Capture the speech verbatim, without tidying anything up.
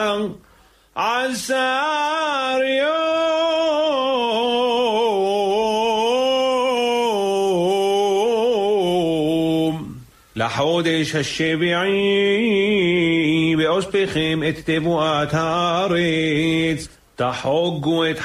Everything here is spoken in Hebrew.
عسار يوم לחודש השביעי באוספכם את תבואת הארץ, תחוגו את